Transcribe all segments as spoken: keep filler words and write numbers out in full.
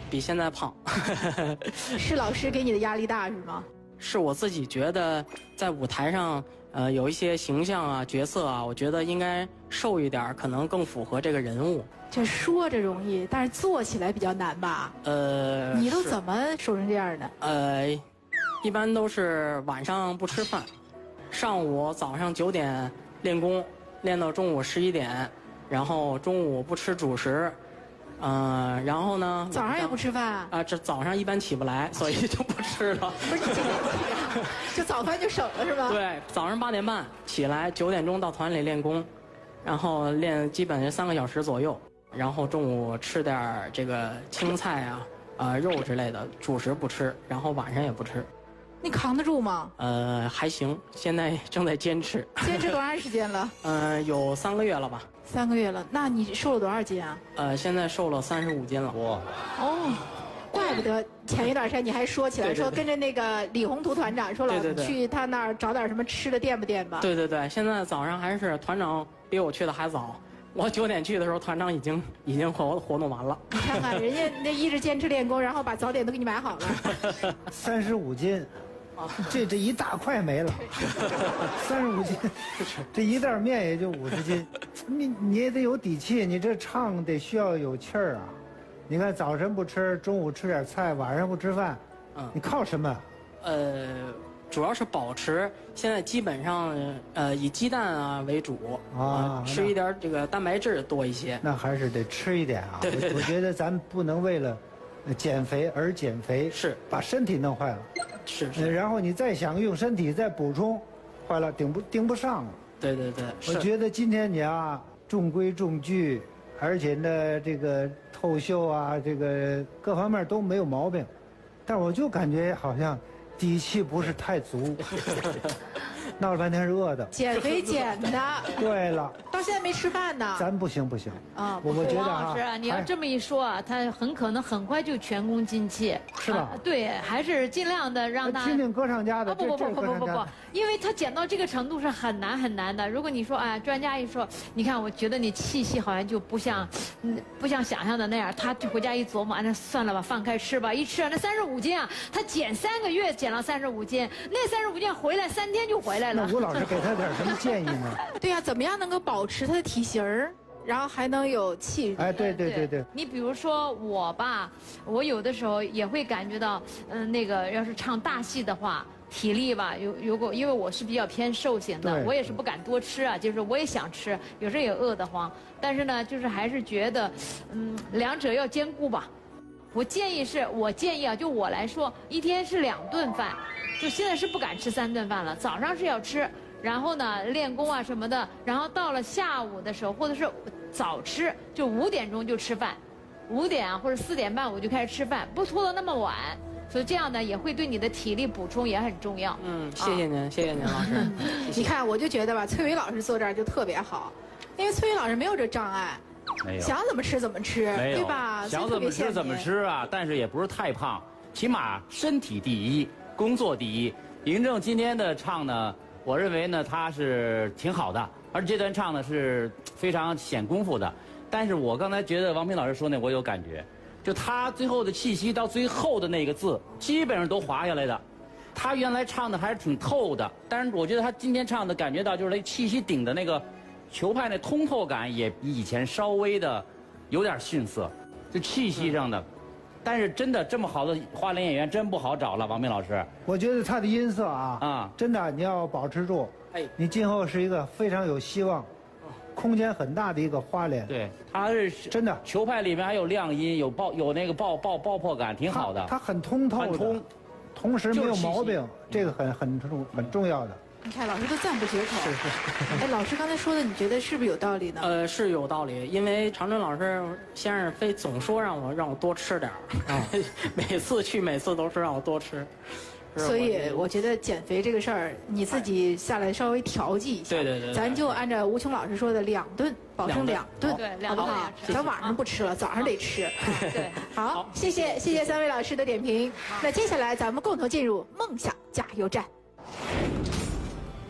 比现在胖。 是老师给你的压力大是吗？ 是我自己觉得在舞台上，呃，有一些形象啊、角色啊，我觉得应该瘦一点，可能更符合这个人物。 这说着容易，但是做起来比较难吧？ 呃， 你都怎么瘦成这样的？ 呃，一般都是晚上不吃饭，上午早上九点练功，练到中午十一点，然后中午不吃主食。嗯、呃，然后呢？ 早上也不吃饭啊？ 啊，这早上一般起不来，所以就不吃了。 不是几点起啊？就早饭就省了是吧？ 对，早上八点半起来，九点钟到团里练功，然后练基本是三个小时左右，然后中午吃点这个青菜啊、呃肉之类的，主食不吃，然后晚上也不吃。 你扛得住吗？ 呃，还行，现在正在坚持。 坚持多长时间了？ 嗯、呃，有三个月了吧。 三个月了，那你瘦了多少斤啊？ 呃，现在瘦了三十五斤了。哇！ 哦，怪不得前一段时间你还说起来， 对对对说跟着那个李宏图团长说了， 对对对去他那儿找点什么吃的垫吧垫吧。 对对对，现在早上还是团长比我去的还早。我九点去的时候，团长已经已经活活动完了。 你看看人家那一直坚持练功，然后把早点都给你买好了。 三十五斤。这这一大块没了，三十五斤，这一袋面也就五十斤，你你也得有底气，你这唱得需要有气儿啊。你看早晨不吃，中午吃点菜，晚上不吃饭，嗯，你靠什么？ 呃，主要是保持，现在基本上呃以鸡蛋啊为主啊、呃，吃一点这个蛋白质多一些。 那还是得吃一点啊。 对对对， 我, 我觉得咱不能为了减肥而减肥， 是把身体弄坏了。 是是， 然后你再想用身体再补充，坏了顶不顶不上了。 对对对， 我觉得今天你啊中规中矩，而且呢这个透秀啊，这个各方面都没有毛病，但我就感觉好像底气不是太足。闹了半天是饿的， 减肥减的。 对了， 到现在没吃饭呢。 咱不行不行啊！ 我我觉得王老师啊，你要这么一说啊，他很可能很快就前功尽弃， 是吧？ 啊、对，还是尽量的让他听听歌唱家的。 啊、不不不不不不不，因为他减到这个程度是很难很难的。如果你说啊，专家一说，你看，我觉得你气息好像就不像，嗯，不像想象的那样。他回家一琢磨，啊，那算了吧，放开吃吧。一吃啊，那三十五斤啊，他减三个月减了三十五斤，那三十五斤回来三天就回来了。 那吴老师给他点什么建议呢？ 对呀、啊，怎么样能够保持他的体型儿，然后还能有气质？ 哎，对对对 对, 对。 你比如说我吧，我有的时候也会感觉到，嗯，那个要是唱大戏的话，体力吧，有如果因为我是比较偏瘦型的，我也是不敢多吃啊，就是我也想吃，有时候也饿得慌，但是呢，就是还是觉得，嗯，两者要兼顾吧。我建议是，我建议啊，就我来说，一天是两顿饭。就现在是不敢吃三顿饭了，早上是要吃，然后呢练功啊什么的，然后到了下午的时候或者是早吃，就五点钟就吃饭，五点啊或者四点半我就开始吃饭，不拖到那么晚，所以这样呢也会对你的体力补充也很重要。 嗯，谢谢您，啊、谢谢您老师。 你看，我就觉得吧，崔伟老师坐这儿就特别好，因为崔伟老师没有这障碍。 没有， 想怎么吃怎么吃，对吧？ 想怎么吃怎么吃啊，但是也不是太胖，起码身体第一。工作第一，嬴政今天的唱呢，我认为呢他是挺好的，而且这段唱呢是非常显功夫的。但是我刚才觉得王平老师说那我有感觉，就他最后的气息到最后的那个字，基本上都滑下来的。他原来唱的还是挺透的，但是我觉得他今天唱的感觉到就是那气息顶的那个球拍那通透感也比以前稍微的有点逊色，就气息上的。嗯，但是真的这么好的花脸演员真不好找了，王明老师。 我觉得他的音色啊，啊，真的你要保持住，哎，你今后是一个非常有希望、空间很大的一个花脸。 对，他是真的， 球拍里面还有亮音，有爆有那个爆爆爆破感，挺好的。 他很通透的， 很通， 同时没有毛病，这个很很重很重要的。 你看，老师都赞不绝口。 是是。 哎，老师刚才说的，你觉得是不是有道理呢？ 呃，是有道理，因为长春老师先生非总说让我让我多吃点儿，啊、每次去每次都是让我多吃。 所以我觉得减肥这个事儿，你自己下来稍微调剂一下。 对对 对, 对。 咱就按照吴琼老师说的两顿，保证两顿， 对， 好不好？咱晚上不吃了，早上得吃。对，好，谢谢谢谢三位老师的点评。那接下来咱们共同进入梦想加油站。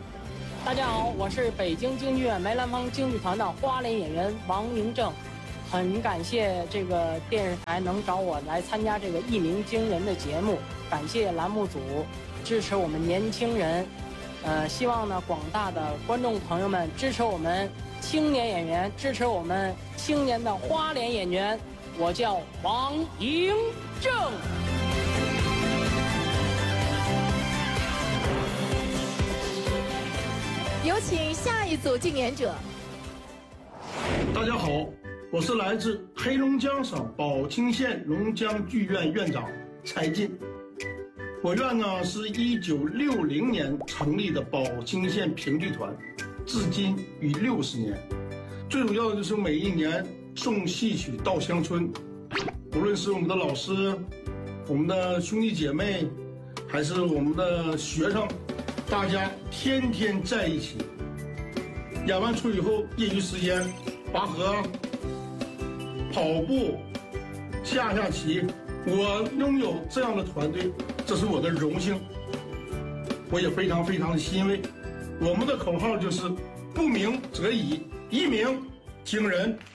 大家好，我是北京京剧院梅兰芳京剧团的花脸演员王嬴政。 很感谢这个电视台能找我来参加这个一鸣惊人的节目，感谢栏目组支持我们年轻人，呃，希望呢广大的观众朋友们支持我们青年演员，支持我们青年的花脸演员。我叫王迎正。 有请下一组竞演者。 大家好，我是来自黑龙江省宝清县龙江剧院院长柴进。我院呢是一九六零年成立的宝清县评剧团，至今逾六十年。最主要的就是每一年送戏曲到乡村，无论是我们的老师、我们的兄弟姐妹，还是我们的学生，大家天天在一起。演完出以后，业余时间拔河、跑步、下下棋，我拥有这样的团队，这是我的荣幸，我也非常非常的欣慰。我们的口号就是不鸣则已，一鸣惊人。